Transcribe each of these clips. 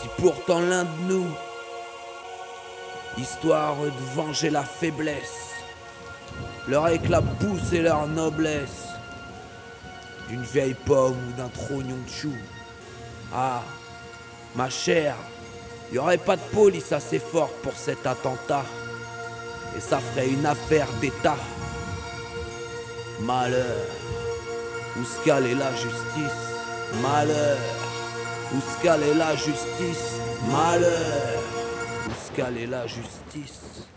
Si pourtant l'un de nous, histoire de venger la faiblesse, leur éclabousse et leur noblesse, d'une vieille pomme ou d'un trognon de chou. Ah, ma chère, y aurait pas de police assez forte pour cet attentat, et ça ferait une affaire d'État. Malheur, où se cale est la justice? Malheur, où se cale est la justice? Malheur, où se cale est la justice?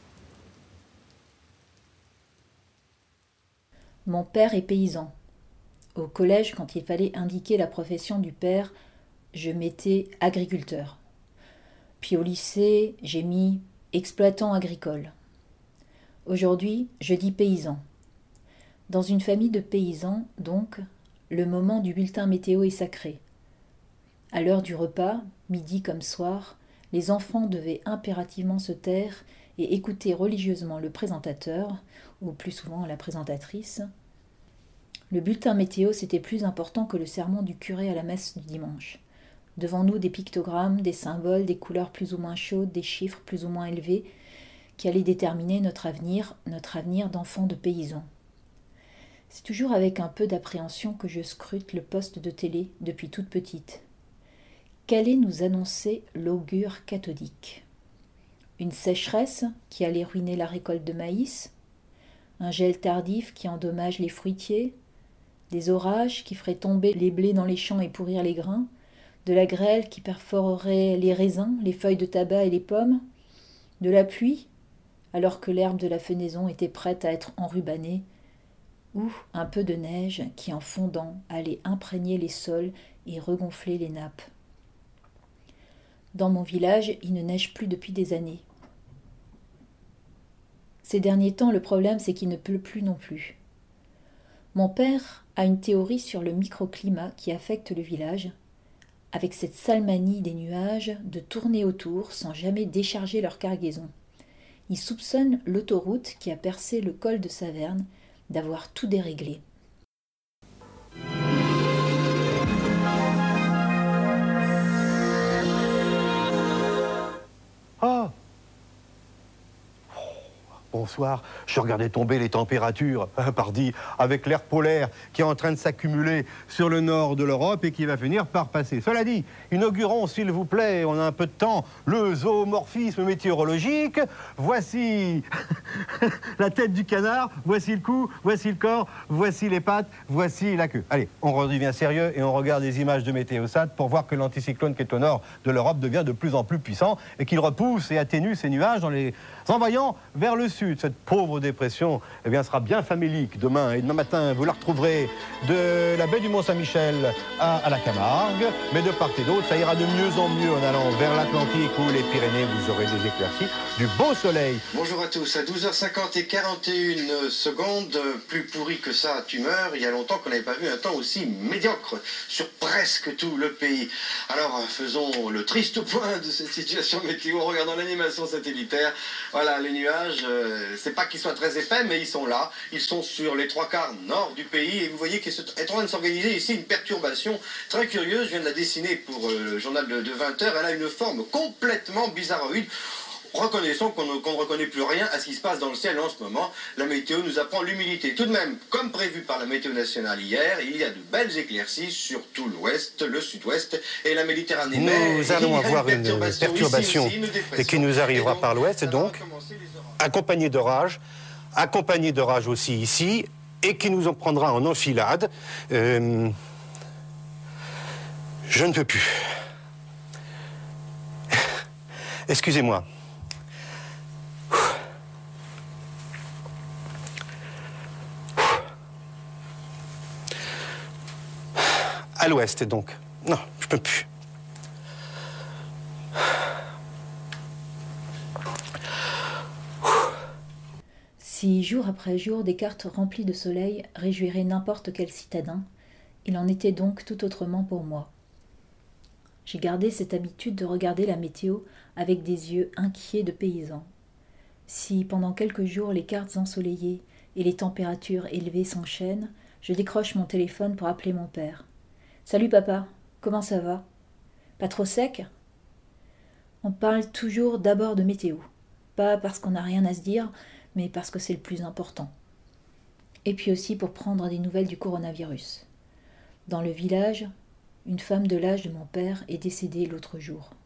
Mon père est paysan. Au collège, quand il fallait indiquer la profession du père, je mettais agriculteur. Puis au lycée, j'ai mis exploitant agricole. Aujourd'hui, je dis paysan. Dans une famille de paysans, donc, le moment du bulletin météo est sacré. À l'heure du repas, midi comme soir, les enfants devaient impérativement se taire et écouter religieusement le présentateur, ou plus souvent la présentatrice. Le bulletin météo, c'était plus important que le sermon du curé à la messe du dimanche. Devant nous, des pictogrammes, des symboles, des couleurs plus ou moins chaudes, des chiffres plus ou moins élevés, qui allaient déterminer notre avenir d'enfants de paysans. C'est toujours avec un peu d'appréhension que je scrute le poste de télé depuis toute petite. Qu'allait nous annoncer l'augure cathodique? Une sécheresse qui allait ruiner la récolte de maïs? Un gel tardif qui endommage les fruitiers? Des orages qui feraient tomber les blés dans les champs et pourrir les grains? De la grêle qui perforerait les raisins, les feuilles de tabac et les pommes? De la pluie, alors que l'herbe de la fenaison était prête à être enrubanée? Ou un peu de neige qui, en fondant, allait imprégner les sols et regonfler les nappes. Dans mon village, il ne neige plus depuis des années. Ces derniers temps, le problème, c'est qu'il ne pleut plus non plus. Mon père a une théorie sur le microclimat qui affecte le village, avec cette sale manie des nuages de tourner autour sans jamais décharger leur cargaison. Il soupçonne l'autoroute qui a percé le col de Saverne d'avoir tout déréglé. Ah! Bonsoir, je regardais tomber les températures, pardi, avec l'air polaire qui est en train de s'accumuler sur le nord de l'Europe et qui va finir par passer. Cela dit, inaugurons, s'il vous plaît, on a un peu de temps, le zoomorphisme météorologique. Voici la tête du canard, voici le cou, voici le corps, voici les pattes, voici la queue. Allez, on redevient sérieux et on regarde les images de Météosat pour voir que l'anticyclone qui est au nord de l'Europe devient de plus en plus puissant et qu'il repousse et atténue ces nuages en les envoyant vers le sud. Cette pauvre dépression eh bien, sera bien famélique demain. Et demain matin, vous la retrouverez de la baie du Mont-Saint-Michel à la Camargue. Mais de part et d'autre, ça ira de mieux en mieux en allant vers l'Atlantique ou les Pyrénées. Vous aurez des éclaircies, du beau soleil. Bonjour à tous. À 12h50 et 41 secondes, plus pourri que ça, tu meurs. Il y a longtemps qu'on n'avait pas vu un temps aussi médiocre sur presque tout le pays. Alors, faisons le triste point de cette situation météo en regardant l'animation satellitaire. Voilà, les nuages, c'est pas qu'ils soient très épais, mais ils sont là. Ils sont sur les 3/4 nord du pays. Et vous voyez qu'il est en train de s'organiser ici une perturbation très curieuse. Je viens de la dessiner pour le journal de 20h. Elle a une forme complètement bizarroïde. Reconnaissons qu'on ne reconnaît plus rien à ce qui se passe dans le ciel en ce moment. La météo nous apprend l'humidité. Tout de même, comme prévu par la météo nationale hier, il y a de belles éclaircies sur tout l'ouest, le sud-ouest et la Méditerranée. Nous allons avoir une perturbation et qui nous arrivera par l'ouest, donc accompagnée d'orages aussi ici, et qui nous en prendra en enfilade. Je ne peux plus. Excusez-moi. À l'ouest, donc. Non, je peux plus. Si jour après jour des cartes remplies de soleil réjouiraient n'importe quel citadin, il en était donc tout autrement pour moi. J'ai gardé cette habitude de regarder la météo avec des yeux inquiets de paysan. Si pendant quelques jours les cartes ensoleillées et les températures élevées s'enchaînent, je décroche mon téléphone pour appeler mon père. « Salut papa, comment ça va ? Pas trop sec ? On parle toujours d'abord de météo. Pas parce qu'on n'a rien à se dire, mais parce que c'est le plus important. Et puis aussi pour prendre des nouvelles du coronavirus. Dans le village, une femme de l'âge de mon père est décédée l'autre jour.